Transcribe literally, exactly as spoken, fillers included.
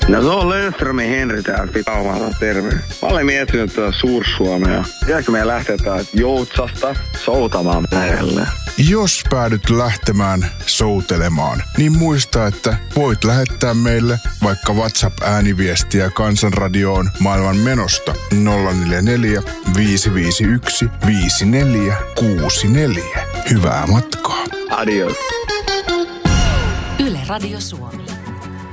No se on Löfströmin Henri täällä Pitaumalta, terve. Mä olen miettinyt tuota Suur-Suomea. Tiedätkö meidän lähteä täältä Joutsasta soutamaan merelle? Jos päädyt lähtemään soutelemaan, niin muista, että voit lähettää meille vaikka WhatsApp-ääniviestiä Kansanradioon maailman menosta nolla neljä neljä, viisi viisi yksi, viisi neljä kuusi neljä. Hyvää matkaa. Adios. Yle Radio Suomi.